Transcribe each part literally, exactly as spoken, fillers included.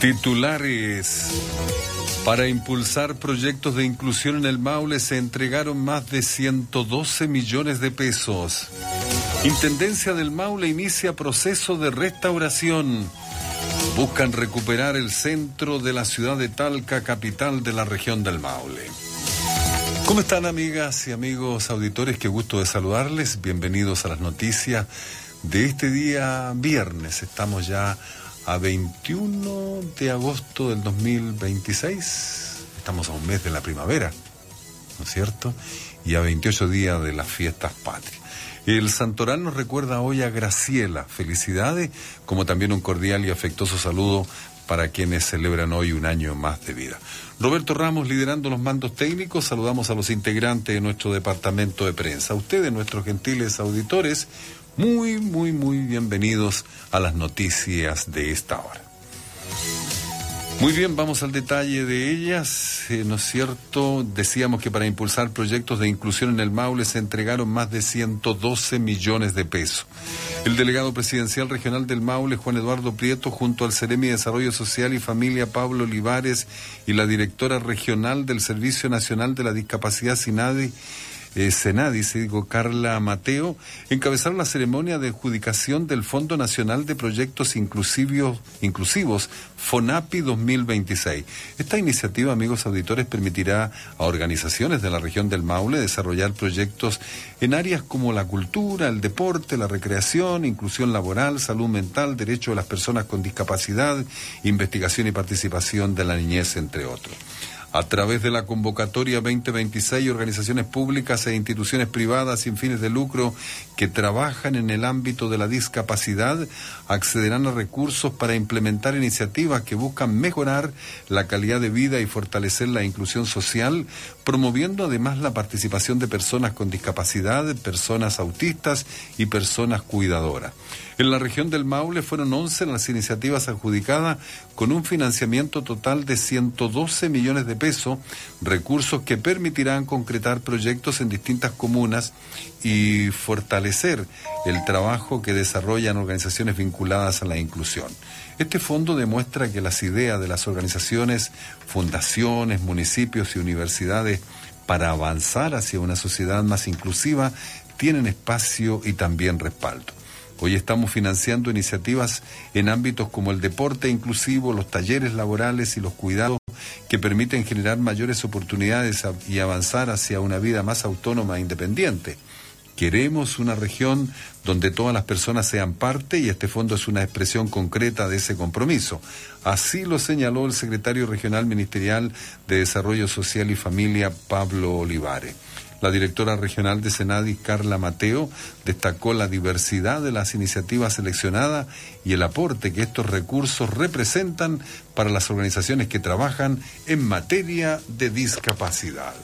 Titulares. Para impulsar proyectos de inclusión en el Maule se entregaron más de ciento doce millones de pesos. Intendencia del Maule inicia proceso de restauración. Buscan recuperar el centro de la ciudad de Talca, capital de la región del Maule. ¿Cómo están, amigas y amigos auditores? Qué gusto de saludarles. Bienvenidos a las noticias de este día viernes. Estamos ya a veintiuno de agosto del dos mil veintiséis. Estamos a un mes de la primavera, ¿no es cierto? Y a veintiocho días de las fiestas patrias. El santoral nos recuerda hoy a Graciela. Felicidades, como también un cordial y afectuoso saludo para quienes celebran hoy un año más de vida. Roberto Ramos liderando los mandos técnicos. Saludamos a los integrantes de nuestro departamento de prensa. A ustedes, nuestros gentiles auditores, muy, muy, muy bienvenidos a las noticias de esta hora. Muy bien, vamos al detalle de ellas, eh, ¿no es cierto? Decíamos que para impulsar proyectos de inclusión en el Maule se entregaron más de ciento doce millones de pesos. El delegado presidencial regional del Maule, Juan Eduardo Prieto, junto al Seremi de Desarrollo Social y Familia, Pablo Olivares, y la directora regional del Servicio Nacional de la Discapacidad, SINADI, Eh, Senadi, se digo, Carla Mateo, encabezaron la ceremonia de adjudicación del Fondo Nacional de Proyectos Inclusivos, Inclusivos FONAPI dos mil veintiséis. Esta iniciativa, amigos auditores, permitirá a organizaciones de la región del Maule desarrollar proyectos en áreas como la cultura, el deporte, la recreación, inclusión laboral, salud mental, derecho de las personas con discapacidad, investigación y participación de la niñez, entre otros. A través de la convocatoria veinte veintiséis, organizaciones públicas e instituciones privadas sin fines de lucro que trabajan en el ámbito de la discapacidad accederán a recursos para implementar iniciativas que buscan mejorar la calidad de vida y fortalecer la inclusión social, promoviendo además la participación de personas con discapacidad, personas autistas y personas cuidadoras. En la región del Maule fueron once las iniciativas adjudicadas con un financiamiento total de ciento doce millones de pesos, recursos que permitirán concretar proyectos en distintas comunas y fortalecer el trabajo que desarrollan organizaciones vinculadas a la inclusión. Este fondo demuestra que las ideas de las organizaciones, fundaciones, municipios y universidades para avanzar hacia una sociedad más inclusiva tienen espacio y también respaldo. Hoy estamos financiando iniciativas en ámbitos como el deporte inclusivo, los talleres laborales y los cuidados que permiten generar mayores oportunidades y avanzar hacia una vida más autónoma e independiente. Queremos una región donde todas las personas sean parte y este fondo es una expresión concreta de ese compromiso. Así lo señaló el secretario regional ministerial de Desarrollo Social y Familia, Pablo Olivares. La directora regional de Senadi, Carla Mateo, destacó la diversidad de las iniciativas seleccionadas y el aporte que estos recursos representan para las organizaciones que trabajan en materia de discapacidad.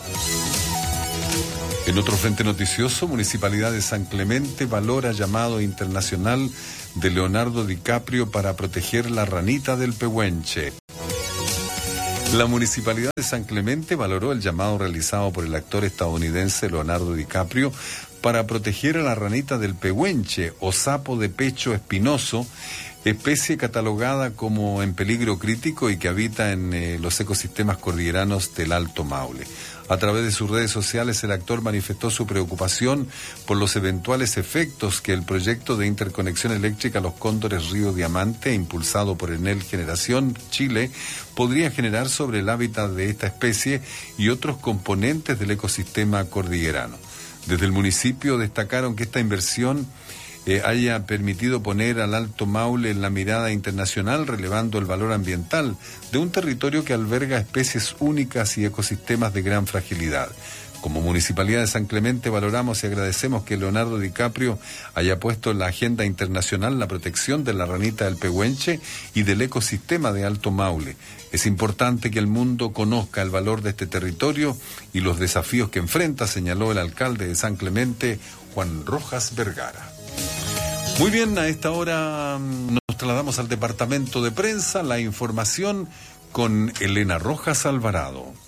En otro frente noticioso, Municipalidad de San Clemente valora llamado internacional de Leonardo DiCaprio para proteger la ranita del pehuenche. La Municipalidad de San Clemente valoró el llamado realizado por el actor estadounidense Leonardo DiCaprio para proteger a la ranita del pehuenche o sapo de pecho espinoso, especie catalogada como en peligro crítico y que habita en eh, los ecosistemas cordilleranos del Alto Maule. A través de sus redes sociales, el actor manifestó su preocupación por los eventuales efectos que el proyecto de interconexión eléctrica Los Cóndores Río Diamante, impulsado por Enel Generación Chile, podría generar sobre el hábitat de esta especie y otros componentes del ecosistema cordillerano. Desde el municipio destacaron que esta inversión Eh, haya permitido poner al Alto Maule en la mirada internacional, relevando el valor ambiental de un territorio que alberga especies únicas y ecosistemas de gran fragilidad. Como Municipalidad de San Clemente valoramos y agradecemos que Leonardo DiCaprio haya puesto en la agenda internacional la protección de la ranita del pehuenche y del ecosistema de Alto Maule. Es importante que el mundo conozca el valor de este territorio y los desafíos que enfrenta, señaló el alcalde de San Clemente, Juan Rojas Vergara. Muy bien, a esta hora nos trasladamos al departamento de prensa, la información con Elena Rojas Alvarado.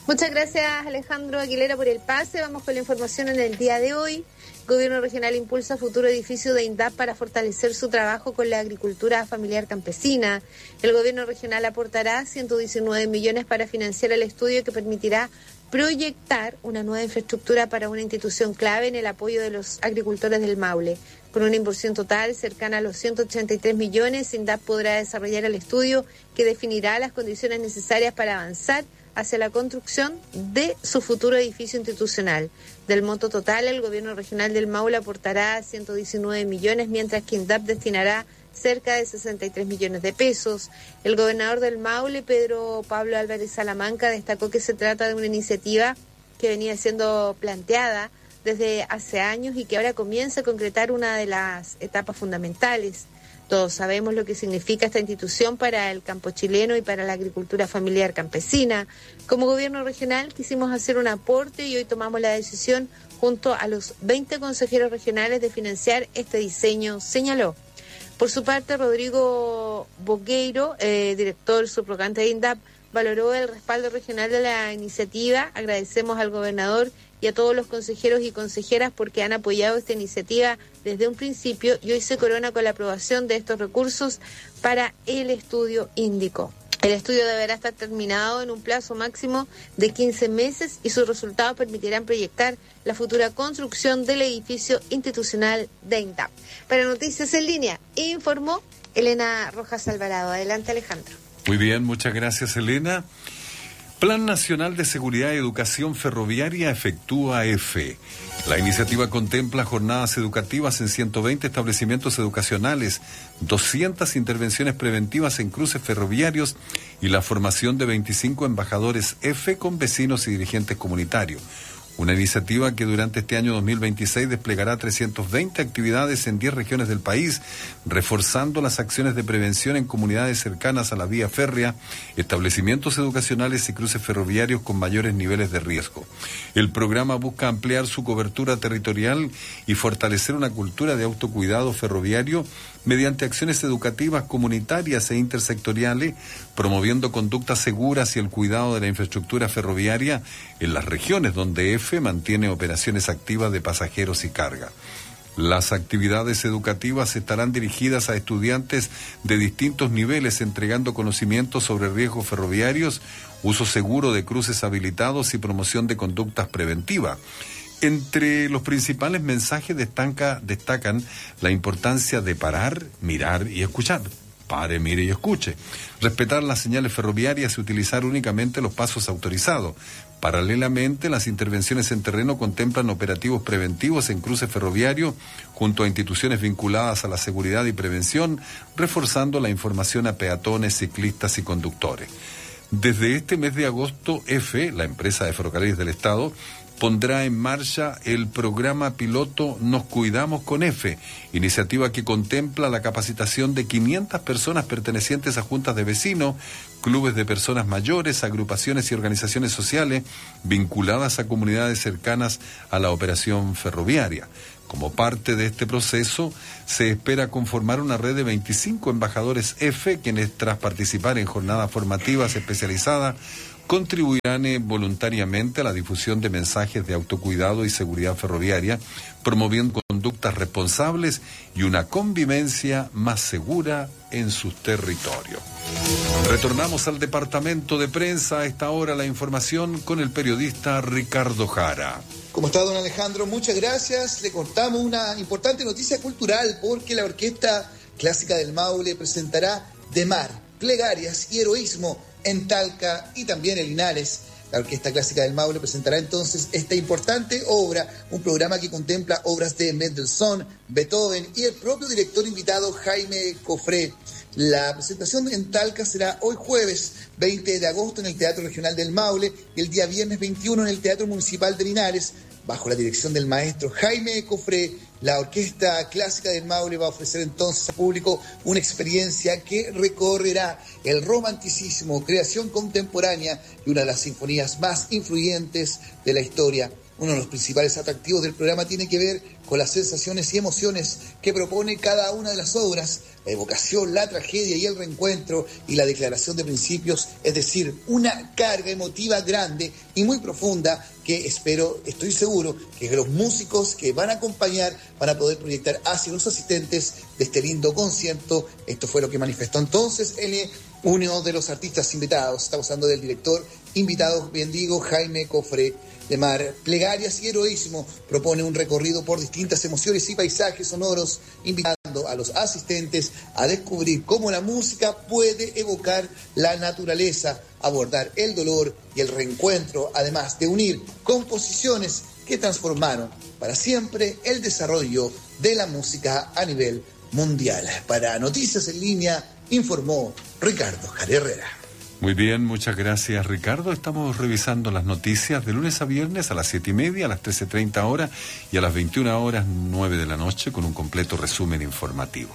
Muchas gracias, Alejandro Aguilera, por el pase. Vamos con la información en el día de hoy. Gobierno regional impulsa futuro edificio de INDAP para fortalecer su trabajo con la agricultura familiar campesina. El gobierno regional aportará ciento diecinueve millones para financiar el estudio que permitirá proyectar una nueva infraestructura para una institución clave en el apoyo de los agricultores del Maule. Con una inversión total cercana a los ciento ochenta y tres millones, INDAP podrá desarrollar el estudio que definirá las condiciones necesarias para avanzar hacia la construcción de su futuro edificio institucional. Del monto total, el gobierno regional del Maule aportará ciento diecinueve millones, mientras que INDAP destinará cerca de sesenta y tres millones de pesos. El gobernador del Maule, Pedro Pablo Álvarez Salamanca, destacó que se trata de una iniciativa que venía siendo planteada desde hace años y que ahora comienza a concretar una de las etapas fundamentales. Todos sabemos lo que significa esta institución para el campo chileno y para la agricultura familiar campesina. Como gobierno regional quisimos hacer un aporte y hoy tomamos la decisión junto a los veinte consejeros regionales de financiar este diseño, señaló. Por su parte, Rodrigo Bogueiro, eh, director subrogante de INDAP, valoró el respaldo regional de la iniciativa. Agradecemos al gobernador y a todos los consejeros y consejeras porque han apoyado esta iniciativa desde un principio y hoy se corona con la aprobación de estos recursos para el estudio, indicó. El estudio deberá estar terminado en un plazo máximo de quince meses y sus resultados permitirán proyectar la futura construcción del edificio institucional de INDAP. Para Noticias en Línea, informó Elena Rojas Alvarado. Adelante, Alejandro. Muy bien, muchas gracias, Elena. Plan Nacional de Seguridad y Educación Ferroviaria efectúa EFE. La iniciativa contempla jornadas educativas en ciento veinte establecimientos educacionales, doscientas intervenciones preventivas en cruces ferroviarios y la formación de veinticinco embajadores EFE con vecinos y dirigentes comunitarios. Una iniciativa que durante este año dos mil veintiséis desplegará trescientas veinte actividades en diez regiones del país, reforzando las acciones de prevención en comunidades cercanas a la vía férrea, establecimientos educacionales y cruces ferroviarios con mayores niveles de riesgo. El programa busca ampliar su cobertura territorial y fortalecer una cultura de autocuidado ferroviario mediante acciones educativas comunitarias e intersectoriales, promoviendo conductas seguras y el cuidado de la infraestructura ferroviaria en las regiones donde EFE mantiene operaciones activas de pasajeros y carga. Las actividades educativas estarán dirigidas a estudiantes de distintos niveles, entregando conocimientos sobre riesgos ferroviarios, uso seguro de cruces habilitados y promoción de conductas preventivas. Entre los principales mensajes destaca, destacan la importancia de parar, mirar y escuchar. Pare, mire y escuche. Respetar las señales ferroviarias y utilizar únicamente los pasos autorizados. Paralelamente, las intervenciones en terreno contemplan operativos preventivos en cruces ferroviarios junto a instituciones vinculadas a la seguridad y prevención, reforzando la información a peatones, ciclistas y conductores. Desde este mes de agosto, EFE, la empresa de ferrocarriles del Estado, pondrá en marcha el programa piloto Nos Cuidamos con EFE, iniciativa que contempla la capacitación de quinientas personas pertenecientes a juntas de vecinos, clubes de personas mayores, agrupaciones y organizaciones sociales vinculadas a comunidades cercanas a la operación ferroviaria. Como parte de este proceso, se espera conformar una red de veinticinco embajadores EFE, quienes tras participar en jornadas formativas especializadas, contribuirán eh, voluntariamente a la difusión de mensajes de autocuidado y seguridad ferroviaria, promoviendo conductas responsables y una convivencia más segura en sus territorios. Retornamos al departamento de prensa. A esta hora la información con el periodista Ricardo Jara. ¿Cómo está, don Alejandro? Muchas gracias. Le contamos una importante noticia cultural porque la Orquesta Clásica del Maule presentará De Mar, Plegarias y Heroísmo en Talca y también en Linares. La Orquesta Clásica del Maule presentará entonces esta importante obra, un programa que contempla obras de Mendelssohn, Beethoven y el propio director invitado Jaime Cofré. La presentación en Talca será hoy jueves veinte de agosto en el Teatro Regional del Maule y el día viernes veintiuno en el Teatro Municipal de Linares. Bajo la dirección del maestro Jaime Cofré, la Orquesta Clásica del Maule va a ofrecer entonces al público una experiencia que recorrerá el romanticismo, creación contemporánea y una de las sinfonías más influyentes de la historia Uno de los principales atractivos del programa tiene que ver con las sensaciones y emociones que propone cada una de las obras, la evocación, la tragedia y el reencuentro y la declaración de principios, es decir, una carga emotiva grande y muy profunda que espero, estoy seguro, que los músicos que van a acompañar van a poder proyectar hacia los asistentes de este lindo concierto. Esto fue lo que manifestó entonces el, uno de los artistas invitados. Estamos hablando del director invitado, bien digo, Jaime Cofre de Mar. Plegarias y Heroísmo propone un recorrido por distintas emociones y paisajes sonoros, invitando a los asistentes a descubrir cómo la música puede evocar la naturaleza, abordar el dolor y el reencuentro, además de unir composiciones que transformaron para siempre el desarrollo de la música a nivel mundial. Para Noticias en Línea, informó Ricardo Jare Herrera. Muy bien, muchas gracias, Ricardo. Estamos revisando las noticias de lunes a viernes a las siete y media, a las trece treinta horas y a las veintiuna horas nueve de la noche con un completo resumen informativo.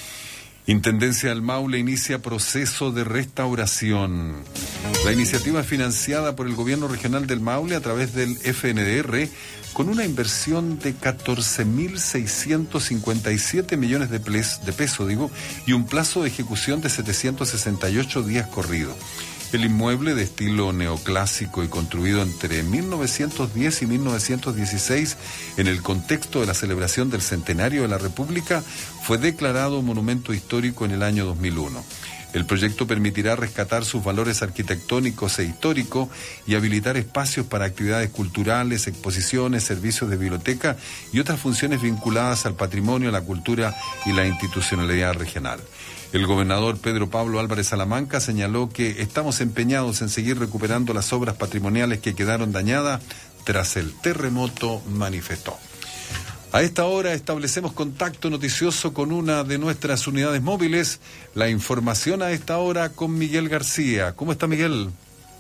Intendencia del Maule inicia proceso de restauración. La iniciativa es financiada por el Gobierno Regional del Maule a través del F N D R con una inversión de catorce mil seiscientos cincuenta y siete millones de, ples, de pesos, digo, y un plazo de ejecución de setecientos sesenta y ocho días corridos. El inmueble, de estilo neoclásico y construido entre mil novecientos diez y mil novecientos dieciséis en el contexto de la celebración del centenario de la República, fue declarado monumento histórico en el año dos mil uno. El proyecto permitirá rescatar sus valores arquitectónicos e históricos y habilitar espacios para actividades culturales, exposiciones, servicios de biblioteca y otras funciones vinculadas al patrimonio, la cultura y la institucionalidad regional. El gobernador Pedro Pablo Álvarez Salamanca señaló que estamos empeñados en seguir recuperando las obras patrimoniales que quedaron dañadas tras el terremoto, manifestó. A esta hora establecemos contacto noticioso con una de nuestras unidades móviles. La información a esta hora con Miguel García. ¿Cómo está, Miguel?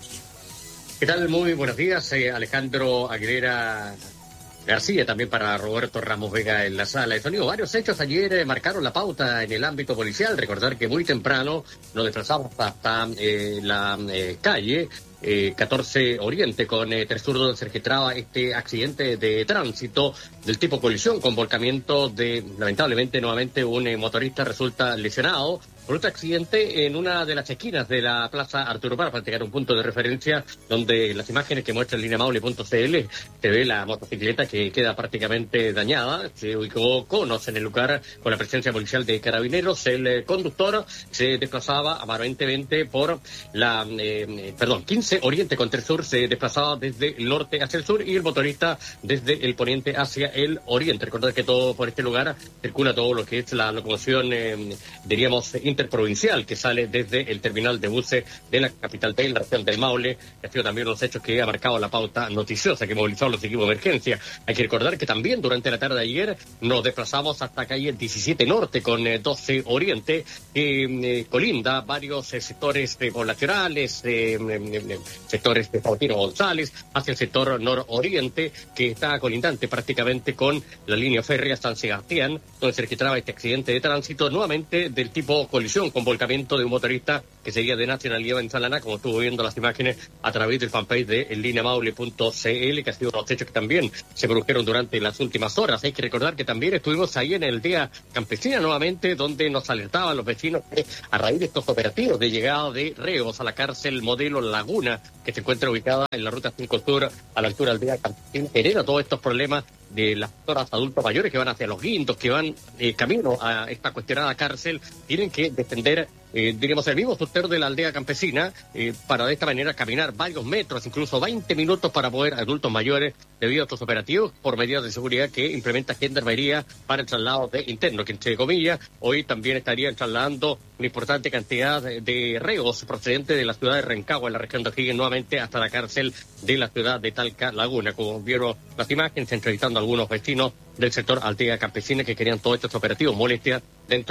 ¿Qué tal? Muy buenos días, eh, Alejandro Aguilera García, también para Roberto Ramos Vega en la sala de sonido. Varios hechos ayer eh, marcaron la pauta en el ámbito policial. Recordar que muy temprano nos desplazamos hasta eh, la eh, calle Eh, catorce Oriente con eh, Tresur, donde se registraba este accidente de tránsito del tipo colisión con volcamiento de, lamentablemente, nuevamente un eh, motorista resulta lesionado por otro accidente en una de las esquinas de la Plaza Arturo Prat, para llegar a un punto de referencia donde las imágenes que muestra en línea maule punto c l se ve la motocicleta que queda prácticamente dañada. Se ubicó conos en el lugar con la presencia policial de carabineros. El eh, conductor se desplazaba aparentemente por la, eh, perdón, quince Oriente con Tresur, se desplazaba desde el norte hacia el sur y el motorista desde el poniente hacia el oriente. Recordar que todo por este lugar circula todo lo que es la locomoción, eh, diríamos, interprovincial, que sale desde el terminal de buses de la capital de la región del Maule, que ha sido también los hechos que ha marcado la pauta noticiosa que movilizaron los equipos de emergencia. Hay que recordar que también durante la tarde de ayer nos desplazamos hasta calle diecisiete Norte con eh, doce Oriente, que eh, colinda varios eh, sectores eh, poblacionales, eh, eh, sectores de Faustino González, hacia el sector nororiente, que está colindante prácticamente con la línea férrea San Sebastián, donde se registraba este accidente de tránsito, nuevamente del tipo colisión, con volcamiento de un motorista que sería de nacionalidad venezolana, como estuvo viendo las imágenes a través del fanpage de en línea maule punto c l, que ha sido unos hechos que también se produjeron durante las últimas horas. Hay que recordar que también estuvimos ahí en el Día Campesina nuevamente, donde nos alertaban los vecinos que a raíz de estos operativos de llegada de reos a la cárcel modelo Laguna, que se encuentra ubicada en la ruta cinco Sur, a la altura del Día Campesina, genera todos estos problemas de las personas adultos mayores que van hacia los guindos, que van eh, camino a esta cuestionada cárcel, tienen que defender, eh, diríamos, el mismo sector de la aldea campesina, eh, para de esta manera caminar varios metros, incluso veinte minutos para poder adultos mayores, debido a estos operativos por medidas de seguridad que implementa Gendarmería para el traslado de internos, que entre comillas hoy también estarían trasladando una importante cantidad de, de reos procedentes de la ciudad de Rancagua, en la región de O'Higgins, nuevamente hasta la cárcel de la ciudad de Talca Laguna. Como vieron las imágenes, entrevistando a algunos vecinos del sector aldea campesina que querían todos estos operativos, molestias dentro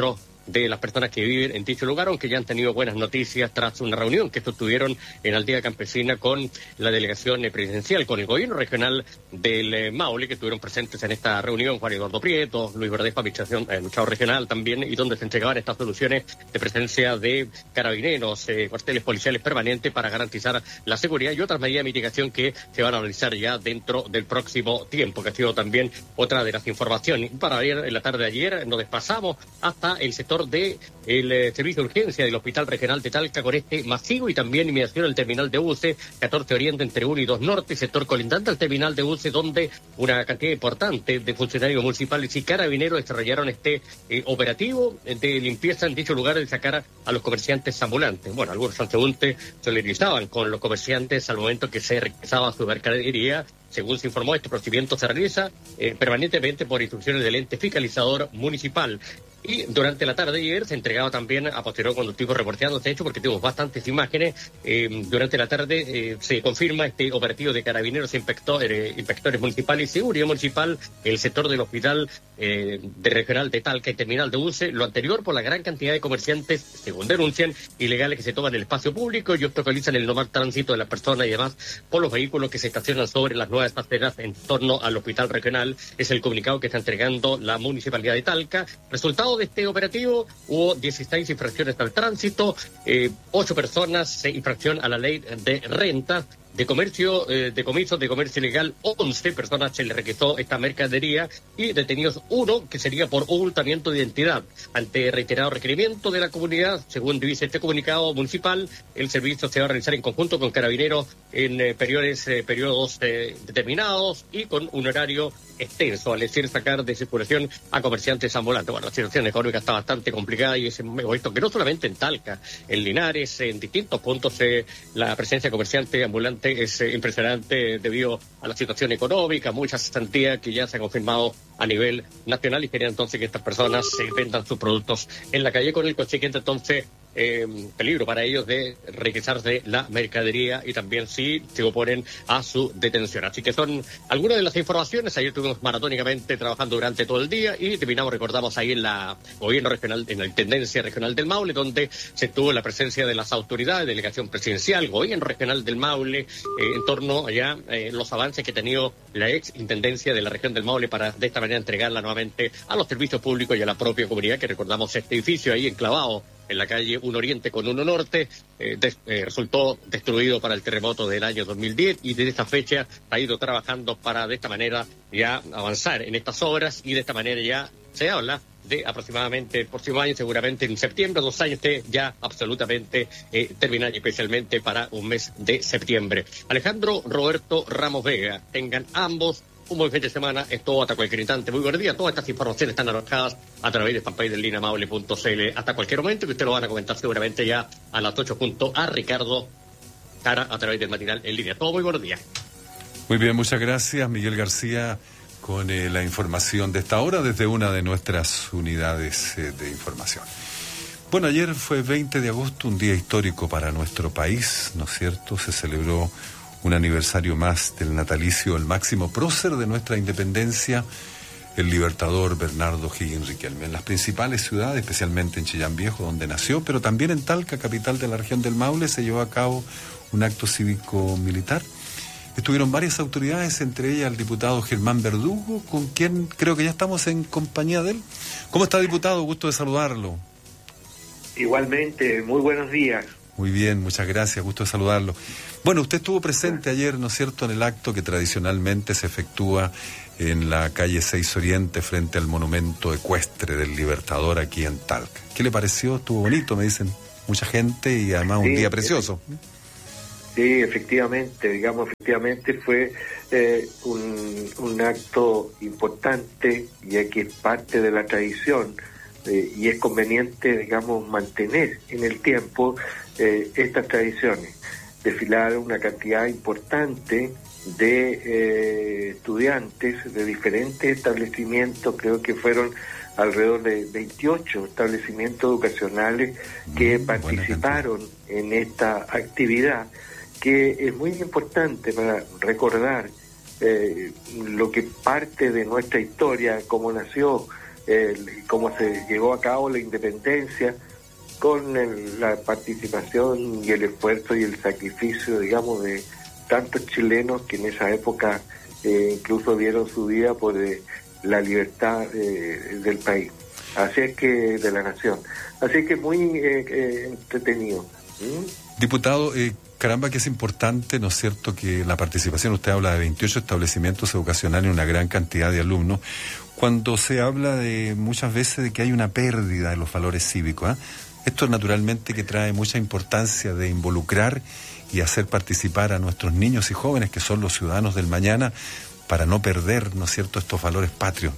de las personas que viven en dicho lugar, aunque ya han tenido buenas noticias tras una reunión que sostuvieron en Aldea Campesina con la delegación presidencial, con el gobierno regional del eh, Maule, que estuvieron presentes en esta reunión Juan Eduardo Prieto, Luis Verdejo, administración, eh, administrador regional también, y donde se entregaban estas soluciones de presencia de carabineros, eh, cuarteles policiales permanentes para garantizar la seguridad y otras medidas de mitigación que se van a analizar ya dentro del próximo tiempo, que ha sido también otra de las informaciones. Para ver, en la tarde de ayer nos desplazamos hasta el sector de el eh, servicio de urgencia del Hospital Regional de Talca con este masivo y también inmediación al terminal de buses catorce Oriente entre uno y dos Norte, sector colindante al terminal de buses, donde una cantidad importante de funcionarios municipales y carabineros desarrollaron este eh, operativo de limpieza en dicho lugar de sacar a los comerciantes ambulantes. Bueno, algunos transeúntes solidarizaban con los comerciantes al momento que se regresaba a su mercadería. Según se informó, este procedimiento se realiza eh, permanentemente por instrucciones del ente fiscalizador municipal. Y durante la tarde de ayer se entregaba también a posterior cuando estuvimos reporteando este hecho, porque tenemos bastantes imágenes. Eh, durante la tarde eh, se confirma este operativo de carabineros, inspectores, inspectores municipales y seguridad municipal en el sector del hospital eh, de regional de Talca y terminal de buses. Lo anterior por la gran cantidad de comerciantes, según denuncian, ilegales que se toman el espacio público y obstaculizan el normal tránsito de las personas y además por los vehículos que se estacionan sobre las nuevas aceras en torno al hospital regional. Es el comunicado que está entregando la municipalidad de Talca. Resultado de este operativo, hubo dieciséis infracciones al tránsito, eh, ocho personas, eh, infracción a la ley de renta, de comercio, eh, de comisos de comercio ilegal, once personas se le requisó esta mercadería y detenidos uno que sería por ocultamiento de identidad. Ante reiterado requerimiento de la comunidad, según dice este comunicado municipal, el servicio se va a realizar en conjunto con carabineros en eh, periodos, eh, periodos eh, determinados y con un horario extenso, al decir sacar de circulación a comerciantes ambulantes. Bueno, la situación económica está bastante complicada y es esto que no solamente en Talca, en Linares, en distintos puntos eh, la presencia de comerciantes ambulantes es eh, impresionante debido a la situación económica, muchas cesantías que ya se han confirmado a nivel nacional y querían entonces que estas personas se vendan sus productos en la calle con el consiguiente entonces Eh, peligro para ellos de requisarse la mercadería y también si se oponen a su detención. Así que son algunas de las informaciones. Ayer estuvimos maratónicamente trabajando durante todo el día y terminamos, recordamos, ahí en la gobierno regional, en la Intendencia Regional del Maule, donde se tuvo la presencia de las autoridades, delegación presidencial, gobierno regional del Maule, eh, en torno allá eh, los avances que ha tenido la ex Intendencia de la región del Maule para de esta manera entregarla nuevamente a los servicios públicos y a la propia comunidad, que recordamos este edificio ahí enclavado en la calle uno Oriente con uno Norte, eh, des, eh, resultó destruido para el terremoto del año dos mil diez y desde esta fecha ha ido trabajando para de esta manera ya avanzar en estas obras y de esta manera ya se habla de aproximadamente el próximo año, seguramente en septiembre, dos años esté ya absolutamente eh, terminado, especialmente para un mes de septiembre. Alejandro Roberto Ramos Vega, tengan ambos un buen fin de semana. Es todo hasta cualquier instante. Muy buenos días. Todas estas informaciones están alojadas a través de fanpage del línea maule punto c l hasta cualquier momento, que usted lo van a comentar seguramente ya a las ocho junto a Ricardo Cara a través del matinal en línea. Todo muy buenos días. Muy bien, muchas gracias, Miguel García, con eh, la información de esta hora desde una de nuestras unidades eh, de información. Bueno, ayer fue veinte de agosto, un día histórico para nuestro país, ¿no es cierto? Se celebró un aniversario más del natalicio del máximo prócer de nuestra independencia, el libertador Bernardo Higgins Riquelme. En las principales ciudades, especialmente en Chillán Viejo, donde nació, pero también en Talca, capital de la región del Maule, se llevó a cabo un acto cívico-militar. Estuvieron varias autoridades, entre ellas el diputado Germán Verdugo, con quien creo que ya estamos en compañía de él. ¿Cómo está, diputado? Gusto de saludarlo. Igualmente, muy buenos días. Muy bien, muchas gracias, gusto de saludarlo. Bueno, usted estuvo presente ayer, ¿no es cierto?, en el acto que tradicionalmente se efectúa en la calle seis Oriente frente al monumento ecuestre del Libertador aquí en Talca. ¿Qué le pareció? Estuvo bonito, me dicen mucha gente y además un sí, día precioso. Sí, efectivamente, digamos, efectivamente fue eh, un, un acto importante, ya que es parte de la tradición eh, y es conveniente, digamos, mantener en el tiempo eh, estas tradiciones. Desfilaron una cantidad importante de eh, estudiantes de diferentes establecimientos, creo que fueron alrededor de veintiocho establecimientos educacionales que mm, participaron en esta actividad, que es muy importante para recordar eh, lo que parte de nuestra historia, cómo nació eh, cómo se llevó a cabo la independencia con el, la participación y el esfuerzo y el sacrificio, digamos, de tantos chilenos que en esa época eh, incluso dieron su vida por eh, la libertad eh, del país, así es que de la nación, así es que muy eh, eh, entretenido. ¿Mm? Diputado, eh, caramba que es importante, ¿no es cierto?, que la participación, usted habla de veintiocho establecimientos educacionales y una gran cantidad de alumnos, cuando se habla de muchas veces de que hay una pérdida de los valores cívicos, ¿eh? Esto naturalmente que trae mucha importancia de involucrar y hacer participar a nuestros niños y jóvenes, que son los ciudadanos del mañana, para no perder, ¿no es cierto?, estos valores patrios.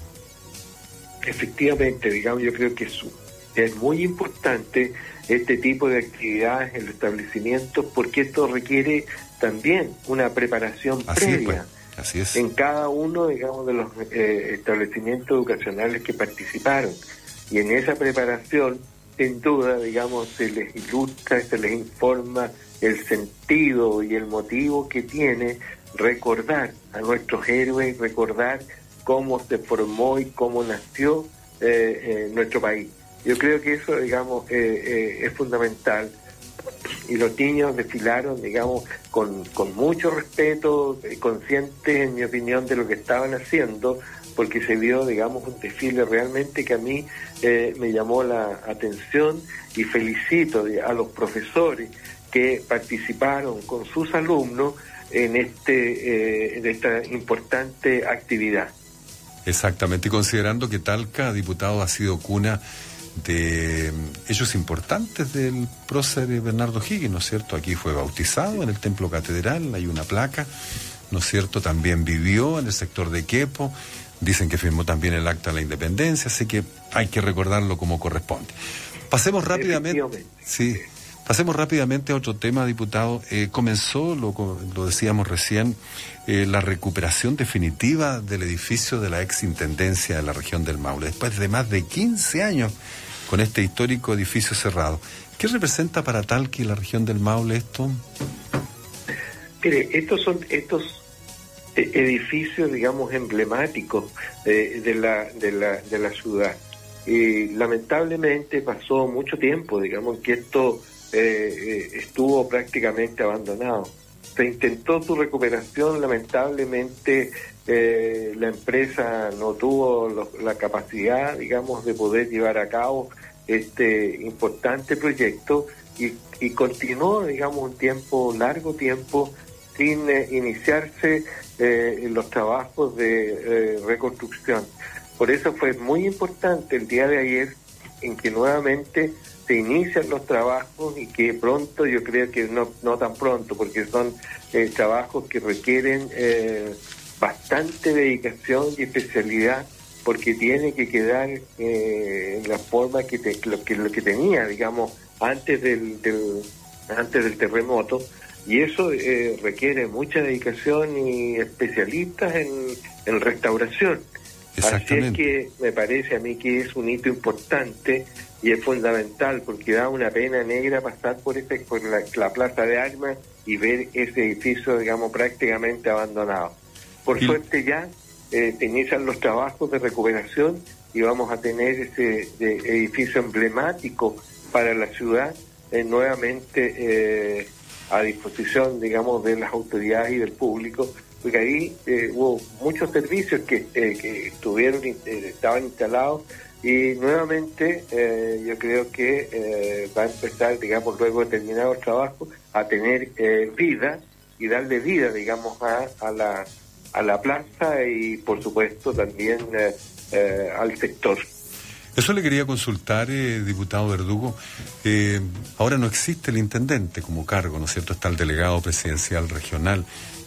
Efectivamente, digamos, yo creo que es, es muy importante este tipo de actividades en los establecimientos, porque esto requiere también una preparación Así previa. Es, pues. Así es. En cada uno, digamos, de los eh, establecimientos educacionales que participaron. Y en esa preparación, sin duda, digamos, se les ilustra, se les informa el sentido y el motivo que tiene recordar a nuestros héroes, recordar cómo se formó y cómo nació eh, eh, nuestro país. Yo creo que eso, digamos, eh, eh, es fundamental. Y los niños desfilaron, digamos, con, con mucho respeto, eh, conscientes, en mi opinión, de lo que estaban haciendo, porque se vio, digamos, un desfile realmente que a mí eh, me llamó la atención, y felicito a los profesores que participaron con sus alumnos en este eh, en esta importante actividad. Exactamente, y considerando que Talca, diputado, ha sido cuna de hechos importantes del prócer Bernardo Higgins, ¿no es cierto? Aquí fue bautizado en el Templo Catedral, hay una placa, ¿no es cierto? También vivió en el sector de Quepo, dicen que firmó también el Acta de la Independencia, así que hay que recordarlo como corresponde. Pasemos rápidamente, sí, pasemos rápidamente a otro tema, diputado. Eh, comenzó, lo, lo decíamos recién, eh, la recuperación definitiva del edificio de la exintendencia de la región del Maule, después de más de quince años con este histórico edificio cerrado. ¿Qué representa para Talca y la región del Maule esto? Mire, estos son estos edificios, digamos, emblemáticos eh, de la de la de la ciudad, y lamentablemente pasó mucho tiempo, digamos, que esto eh, eh, estuvo prácticamente abandonado. Se intentó su recuperación, lamentablemente eh, la empresa no tuvo lo, la capacidad, digamos, de poder llevar a cabo este importante proyecto, y, y continuó, digamos, un tiempo, largo tiempo, sin eh, iniciarse eh, los trabajos de eh, reconstrucción. Por eso fue muy importante el día de ayer en que nuevamente se inician los trabajos, y que pronto, yo creo que no, no tan pronto, porque son eh, trabajos que requieren eh, bastante dedicación y especialidad, porque tiene que quedar eh, en la forma que, te, lo, que lo que tenía, digamos, antes del, del antes del terremoto, y eso eh, requiere mucha dedicación y especialistas en, en restauración. Así es que me parece a mí que es un hito importante y es fundamental, porque da una pena negra pasar por ese, por la, la Plaza de Armas y ver ese edificio, digamos, prácticamente abandonado. Por sí. suerte ya eh, inician los trabajos de recuperación y vamos a tener ese de, edificio emblemático para la ciudad eh, nuevamente eh, a disposición, digamos, de las autoridades y del público, porque ahí eh, hubo muchos servicios que, eh, que estuvieron eh, estaban instalados, y nuevamente eh, yo creo que eh, va a empezar, digamos, luego de terminar el trabajo, a tener eh, vida y darle vida, digamos, a, a la a la plaza y, por supuesto, también eh, eh, al sector. Eso le quería consultar, eh, diputado Verdugo. Eh, ahora no existe el intendente como cargo, ¿no es cierto? Está el delegado presidencial regional.